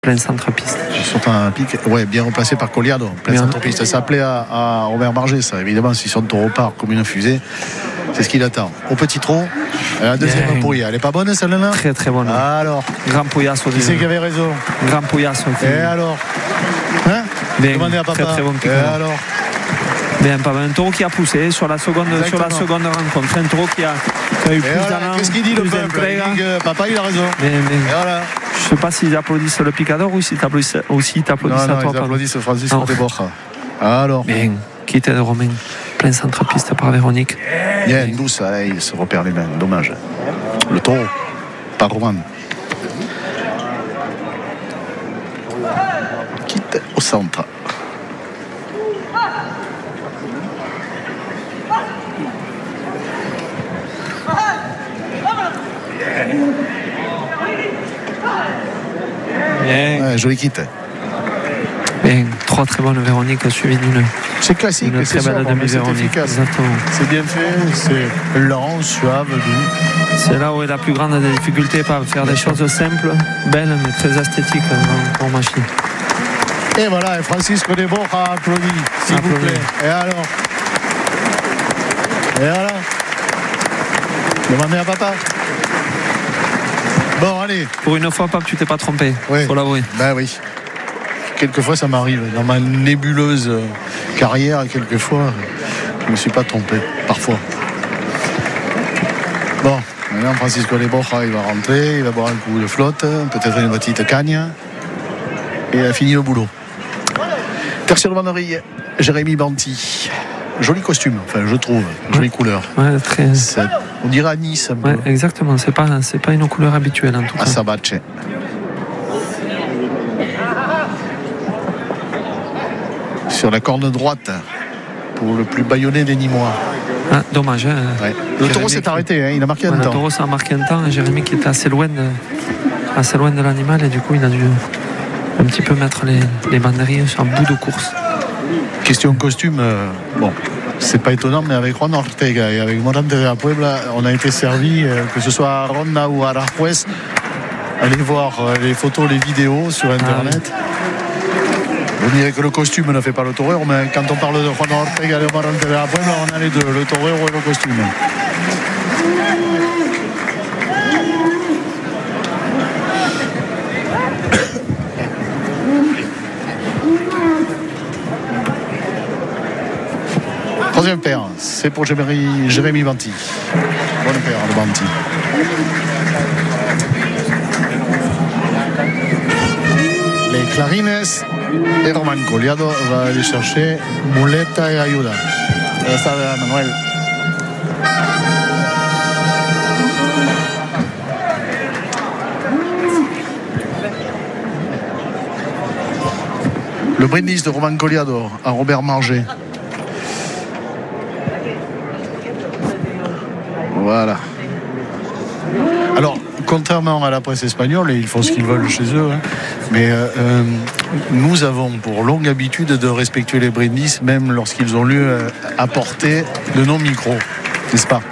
plein centre-piste. Sur un pic, ouais, bien remplacé par Colliado, plein centre-piste. Ça plaît à Robert Marger, ça. Évidemment, si son taureau part comme une fusée, c'est ce qu'il attend. Au petit trot, la deuxième pouille. Elle est pas bonne celle-là? Très très bonne. Alors, Grand Pouillasse. Qui c'est qui avait raison? Grand Pouillasse. Et alors, hein? Bien, demandez à papa. très très bon pic. Et alors? Bien, pas mal. Un taureau qui a poussé sur la seconde rencontre. Un taureau qui a eu plus d'allant. Qu'est-ce qu'il dit le peuple? Papa, il a raison. Mais voilà. Je ne sais pas s'ils applaudissent le picador ou s'ils t'applaudissent à toi. Ils applaudissent Francis Rodeboja. Alors. Bien, quitte de Romain. Plein centre-piste par Véronique. Bien, douce, il se repère les mains. Dommage. Le taureau, par Roman. Quitte au centre. Ouais, joli kit. Bien, 3 très bonnes Véronique suivies d'une. C'est classique, c'est très belle demi-Véronique. Exactement. C'est bien fait, c'est lent, suave, doux. C'est là où est la plus grande des difficultés, pas faire des choses simples, belles, mais très esthétiques pour machine. Et voilà, et Francis Rodeboja a applaudi, s'il vous plaît. Et alors? Et voilà. Demandez à papa. Bon, allez. Pour une fois, Pape, tu t'es pas trompé. Oui. Faut l'avouer. Ben oui. Quelquefois, ça m'arrive. Dans ma nébuleuse carrière, quelquefois, je ne me suis pas trompé. Parfois. Bon, maintenant, Francisco Rodeboja, il va rentrer, il va boire un coup de flotte, peut-être une petite cagne, et il a fini le boulot. Tertiaire de Vannerie, Jérémy Banti. Joli costume, enfin, je trouve. Jolie couleur. Ouais, très. On dirait à Nice un peu. Ouais, exactement. C'est pas une couleur habituelle en tout cas. À Sabache. Sur la corne droite pour le plus bâillonné des Nîmois. Ah, dommage. Hein. Ouais. Le taureau s'est arrêté, hein, il a marqué un temps. Le taureau s'est marqué un temps et Jérémy qui était assez loin de l'animal et du coup il a dû un petit peu mettre les banderilles sur un bout de course. Question costume, bon, c'est pas étonnant, mais avec Juan Ortega et avec Morante de la Puebla, on a été servi, que ce soit à Ronda ou à Aranjuez, allez voir les photos, les vidéos sur Internet. Vous direz que le costume ne fait pas le taureau, mais quand on parle de Juan Ortega et de Morante de la Puebla, on a les deux, le taureau et le costume. Troisième paire, c'est pour Jérémy Banti. Bonne paire de Banti. Les clarines et Roman Colliado va aller chercher Muleta et Ayuda. Ça va Manuel. Le brindis de Roman Colliado à Robert Marger. Voilà. Alors, contrairement à la presse espagnole, et ils font ce qu'ils veulent chez eux, hein, mais nous avons pour longue habitude de respecter les brindis, même lorsqu'ils ont lieu à portée de nos micros, n'est-ce pas?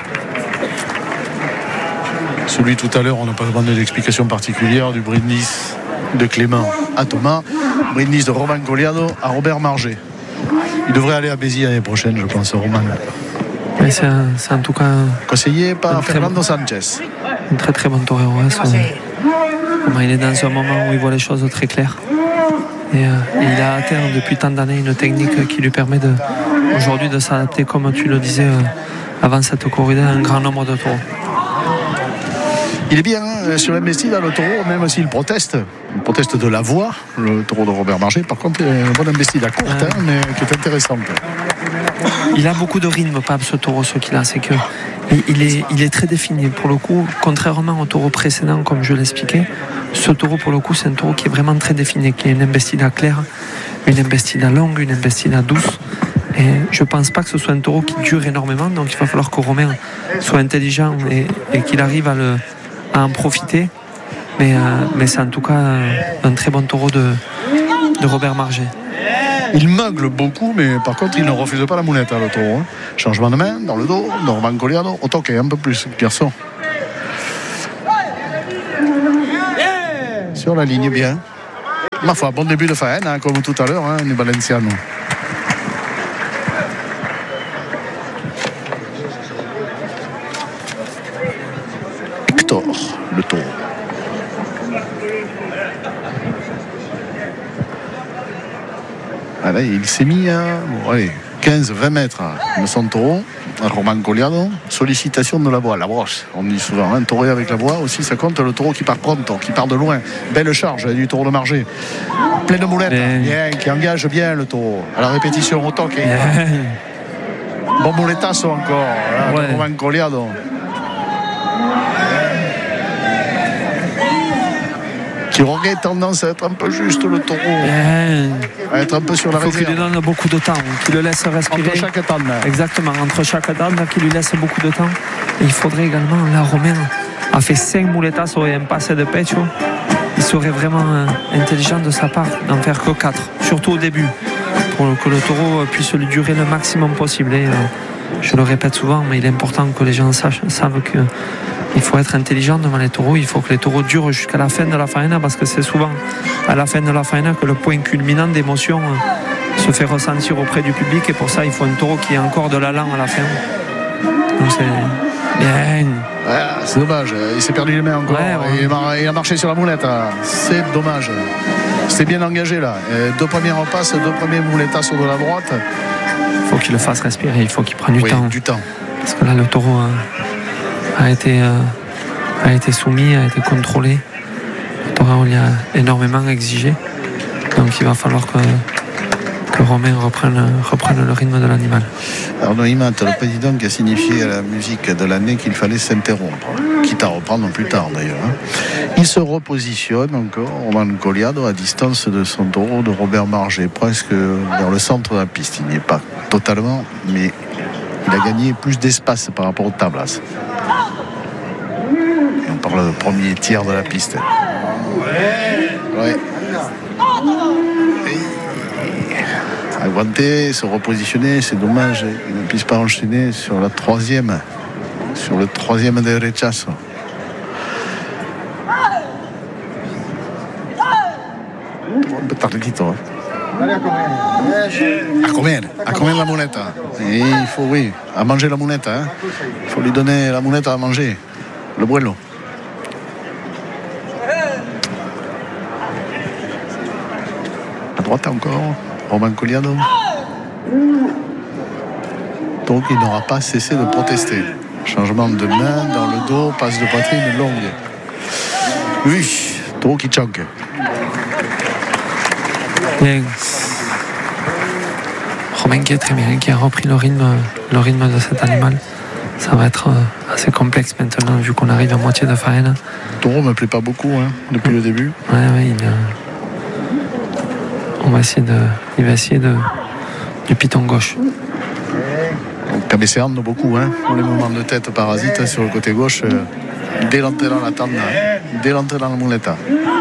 Celui tout à l'heure, on n'a pas demandé d'explication particulière du brindis de Clément à Thomas, brindis de Roman Colliado à Robert Marger. Il devrait aller à Béziers l'année prochaine, je pense, Roman. Mais c'est en tout cas conseillé par Fernando Sanchez. Un très très bon torero. Il est dans un moment où il voit les choses très claires. Et il a atteint depuis tant d'années une technique qui lui permet aujourd'hui de s'adapter, comme tu le disais avant cette corrida, à un grand nombre de taureaux. Il est bien sur l'Embestida, le taureau, même s'il proteste. Il proteste de la voix, le taureau de Robert Marger. Par contre, il a une bonne Embestida courte, mais qui est intéressante. Il a beaucoup de rythme, Pape, ce taureau, ce qu'il a. C'est que il est très défini. Pour le coup, contrairement au taureau précédent, comme je l'expliquais, ce taureau, pour le coup, c'est un taureau qui est vraiment très défini, qui a une Embestida claire, une Embestida longue, une Embestida douce. Et je ne pense pas que ce soit un taureau qui dure énormément. Donc il va falloir que Romain soit intelligent et qu'il arrive à en profiter. Mais c'est en tout cas un très bon taureau de Robert Marger. Il meugle beaucoup, mais par contre, il ne refuse pas la moulette, le taureau. Changement de main, dans le dos, Norman Colliado, au toque, un peu plus, garçon. Sur la ligne, bien. Ma foi, bon début de faine, hein, comme tout à l'heure, hein, du Valenciano. Hector, le taureau. Allez, il s'est mis à 15-20 mètres de son taureau. Roman Colliado, sollicitation de la voie, la broche. On dit souvent, un taureau avec la voie aussi, ça compte. Le taureau qui part pronto, qui part de loin. Belle charge du taureau de Margé. Plein de moulettes, bien, qui engage bien le taureau. À la répétition au toque. Bon mouletasso encore, là, Roman Colliado. Qui aurait tendance à être un peu juste le taureau, à être un peu sur la réserve. Il faut qu'il lui donne beaucoup de temps, qu'il le laisse respirer. Entre chaque tande. Exactement, entre chaque tande, qu'il lui laisse beaucoup de temps. Et il faudrait également, là, Romain a fait 5 muletas et un passé de pecho. Il serait vraiment intelligent de sa part d'en faire que 4, surtout au début, pour que le taureau puisse lui durer le maximum possible. Et, je le répète souvent, mais il est important que les gens savent que il faut être intelligent devant les taureaux. Il faut que les taureaux durent jusqu'à la fin de la faena, parce que c'est souvent à la fin de la faena que le point culminant d'émotion se fait ressentir auprès du public. Et pour ça, il faut un taureau qui ait encore de l'allant à la fin. Donc c'est bien. Ouais, c'est dommage. Il s'est perdu les mains encore. Il a marché sur la moulette. C'est dommage. C'est bien engagé là. 2 premières passes, 2 premiers moulettas sur de la droite. Il faut qu'il le fasse respirer. Il faut qu'il prenne du temps. Parce que là, le taureau a été soumis, a été contrôlé. Le taureau lui a énormément exigé. Donc il va falloir que Romain reprenne le rythme de l'animal. Arnaud Imat, le président, qui a signifié à la musique de l'année qu'il fallait s'interrompre, quitte à reprendre plus tard d'ailleurs. Il se repositionne encore, Roman Colliado, à distance de son taureau de Robert Margé, presque vers le centre de la piste. Il n'y est pas totalement, mais il a gagné plus d'espace par rapport au tablas. Et on parle du premier tiers de la piste. Ouais. Aguanter, se repositionner, c'est dommage. Il ne puisse pas enchaîner sur le troisième de rechazo. Un peu tardito. À combien la moulette? Et il faut, à manger la moulette. Il faut lui donner la moulette à manger. Le vuelo. À droite encore. Roman Colliado. Donc il n'aura pas cessé de protester. Changement de main dans le dos, passe de poitrine longue. Oui, taureau qui choque. Bien. Romain qui est très bien, qui a repris le rythme de cet animal. Ça va être assez complexe maintenant, vu qu'on arrive à moitié de faena. Le taureau ne me plaît pas beaucoup depuis le début. Il va essayer du piton gauche. Cabeceando beaucoup, pour les mouvements de tête parasites sur le côté gauche, dès l'entrée dans la tanda, dès l'entrée dans la muleta.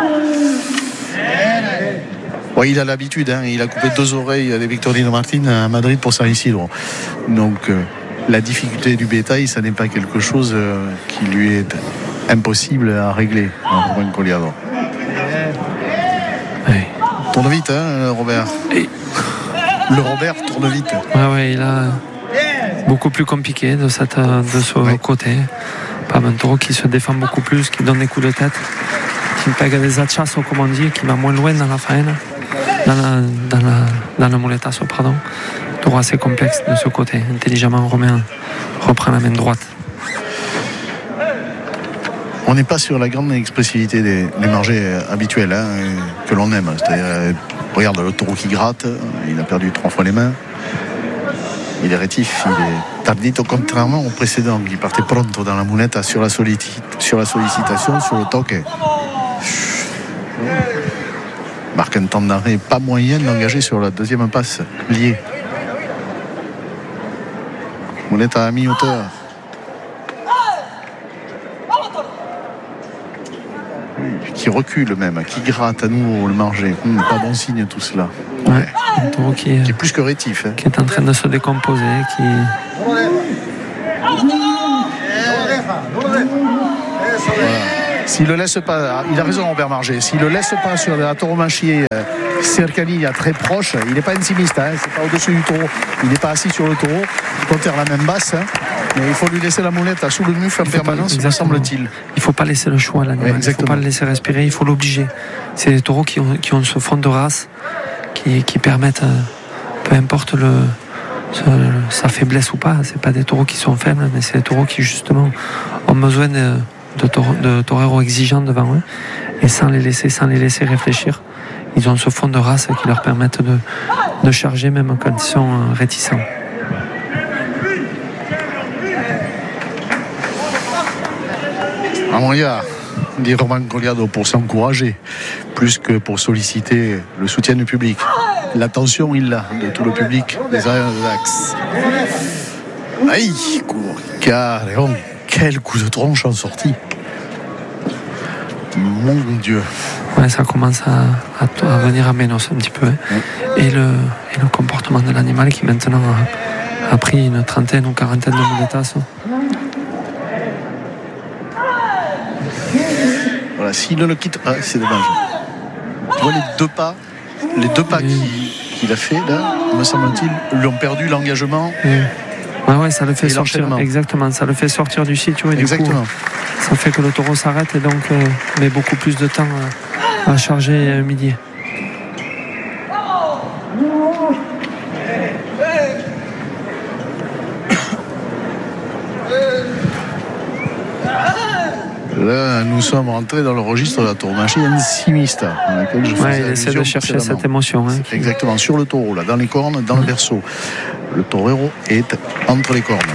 Ouais, il a l'habitude, il a coupé 2 oreilles des Victorino Martin à Madrid pour San Isidro. Donc la difficulté du bétail, ça n'est pas quelque chose qui lui est impossible à régler, Romain Colliado. Tourne vite, Robert. Le Robert tourne vite. Ouais, il a beaucoup plus compliqué de ce côté. Pas un taureau qui se défend beaucoup plus, qui donne des coups de tête, qui pègue des hachazos, comme on dit, qui va moins loin dans la faena, dans la muletasso, pardon. Taureau assez complexe de ce côté. Intelligemment, Romain reprend la main droite. On n'est pas sur la grande expressivité des margés habituels que l'on aime. C'est-à-dire, regarde le taureau qui gratte, il a perdu 3 fois les mains. Il est rétif, il est tardito, contrairement au précédent qui partait pronto dans la moulette sur la sollicitation, sur le toque. Marque un temps d'arrêt pas moyen d'engager sur la deuxième passe liée. Moulette à mi-hauteur. Qui recule même, qui gratte à nouveau le Margé. Pas bon signe tout cela. Ouais. Un taureau qui est plus que rétif. Qui est en train de se décomposer. Voilà. S'il le laisse pas, il a raison Robert Marger, s'il le laisse pas sur la tauromachie cercania très proche, il n'est pas intimiste, hein, c'est pas au-dessus du taureau, il n'est pas assis sur le taureau, il compte faire la même basse, hein, mais il faut lui laisser la moulette sous le mufle en permanence, me semble-t-il. Il ne faut pas laisser le choix à l'animal, il ne faut pas le laisser respirer, il faut l'obliger. C'est des taureaux qui ont ce fond de race qui permettent, peu importe sa faiblesse ou pas, c'est pas des taureaux qui sont faibles, mais c'est des taureaux qui justement ont besoin de toreros exigeants devant eux, et sans les laisser réfléchir, ils ont ce fond de race qui leur permettent de charger même quand ils sont réticents. Amoria dit Romain Colliado pour s'encourager plus que pour solliciter le soutien du public. L'attention il l'a de tout le public des arrières de Dax. Aïe, Caréon, quel coup de tronche en sortie. Mon Dieu. Ouais, ça commence à venir à Ménos un petit peu. Hein. Oui. Et le comportement de l'animal qui maintenant a pris une trentaine ou quarantaine de monétas. Voilà, s'il ne le quitte pas, c'est dommage. Tu vois les deux pas qu'il a fait là, me semble-t-il, lui ont perdu l'engagement. Ouais, ça le fait sortir. Exactement, ça le fait sortir du site. Et exactement. Du coup, ça fait que le taureau s'arrête et donc met beaucoup plus de temps à charger et à humilier. Là, nous sommes rentrés dans le registre de la tauromachie insimiste. Il essaie de chercher cette émotion. Hein, exactement, sur le taureau, là, dans les cornes, dans le berceau. Le torero est entre les cornes.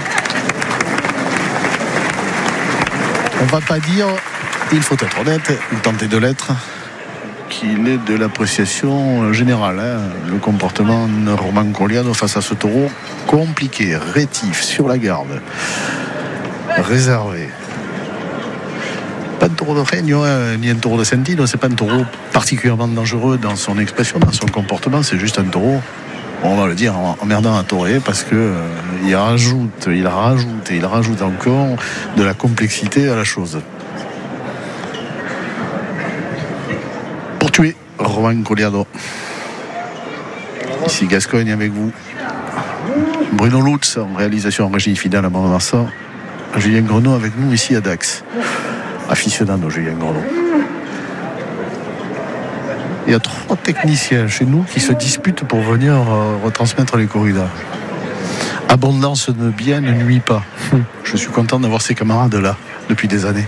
On ne va pas dire, il faut être honnête, ou tenter de l'être, qu'il est de l'appréciation générale. Hein. Le comportement de Romain Colliado face à ce taureau, compliqué, rétif, sur la garde, réservé. Pas de taureau de règne, ni un taureau de Saint-Tine, c'est pas un taureau particulièrement dangereux dans son expression, dans son comportement, c'est juste un taureau, on va le dire, emmerdant à taurer parce que il rajoute encore de la complexité à la chose. Pour tuer Romain Colliado. Ici Gascogne avec vous. Bruno Lutz en réalisation en régie fidèle à Mont-de-Marsan. Julien Grenot avec nous ici à Dax. Aficionado Julien Grenot. Il y a 3 techniciens chez nous qui se disputent pour venir retransmettre les corridas. Abondance de biens ne nuit pas. Je suis content d'avoir ces camarades là depuis des années.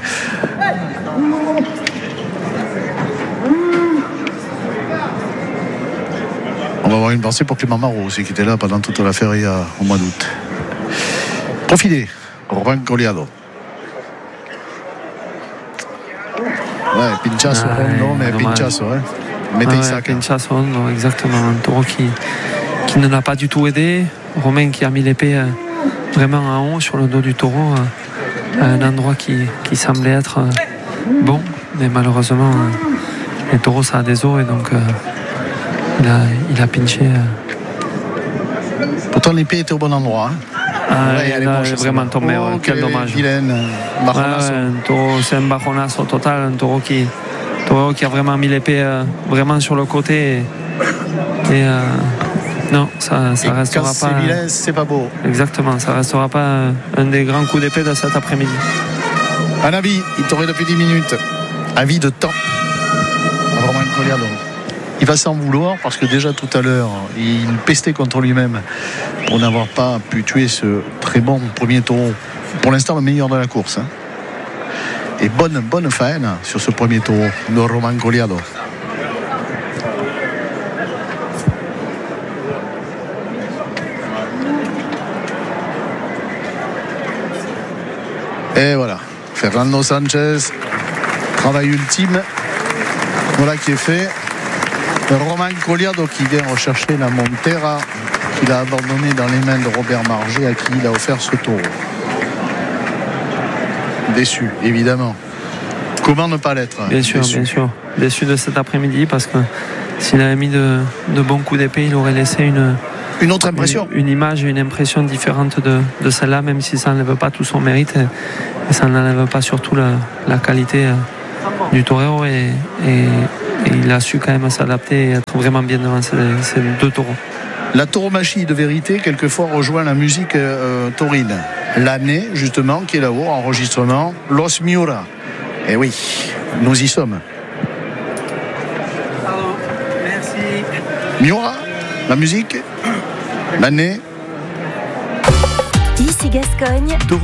On va avoir une pensée pour Clément Marot aussi qui était là pendant toute la feria au mois d'août. Profilez, Romain Colliado. Ouais, Pinchasso, non, mais Pinchasso, hein. Mettez ça. Pinchasso, non, exactement. Un taureau qui ne l'a pas du tout aidé. Romain qui a mis l'épée vraiment en haut sur le dos du taureau, à un endroit qui semblait être bon, mais malheureusement, les taureaux ça a des os et donc il a pinché. Pourtant, l'épée était au bon endroit. Hein. Il est vraiment tombé, quel dommage. C'est un bajonazo total, un taureau qui a vraiment mis l'épée vraiment sur le côté et non, ça restera pas. C'est pas beau. Exactement, ça restera pas un des grands coups d'épée de cet après-midi. Un avis, il t'aurait depuis 10 minutes. Avis de temps. Romain Colliado. Il va s'en vouloir parce que déjà tout à l'heure, il pestait contre lui-même pour n'avoir pas pu tuer ce très bon premier taureau. Pour l'instant, le meilleur de la course. Hein. Et bonne faine sur ce premier taureau de Romain Colliado. Et voilà, Fernando Sanchez, travail ultime. Voilà qui est fait. Romain Colliado qui vient rechercher la Montera qu'il a abandonnée dans les mains de Robert Marger à qui il a offert ce taureau. Déçu, évidemment. Comment ne pas l'être? Bien sûr. Déçu de cet après-midi parce que s'il avait mis de bons coups d'épée, il aurait laissé une autre impression. Une image et une impression différente de celle-là, même si ça n'enlève pas tout son mérite et ça n'enlève pas surtout la qualité du torero et il a su quand même s'adapter et être vraiment bien devant ces deux taureaux. La tauromachie de vérité, quelquefois, rejoint la musique taurine. L'année, justement, qui est là-haut, enregistrement, Los Miura. Et oui, nous y sommes. Pardon, merci. Miura, la musique, l'année. Ici Gascogne.